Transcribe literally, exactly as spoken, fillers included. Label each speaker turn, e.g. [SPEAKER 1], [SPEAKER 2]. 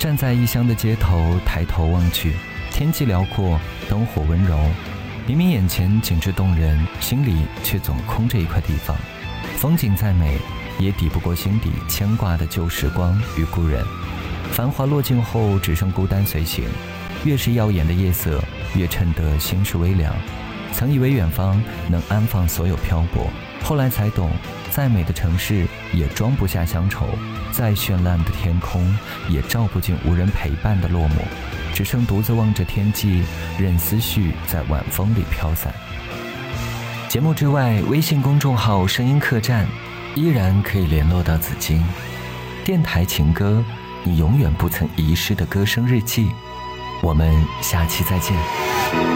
[SPEAKER 1] 站在异乡的街头，抬头望去，天际辽阔，灯火温柔，明明眼前景致动人，心里却总空着一块地方。风景再美，也抵不过心底牵挂的旧时光与故人。繁华落尽后，只剩孤单随行。越是耀眼的夜色，越衬得心事微凉。曾以为远方能安放所有漂泊，后来才懂，再美的城市也装不下乡愁，再绚烂的天空也照不进无人陪伴的落寞。只剩独自望着天际，任思绪在晚风里飘散。节目之外，微信公众号声音客栈依然可以联络到紫荆。电台情歌，你永远不曾遗失的歌声日记。我们下期再见。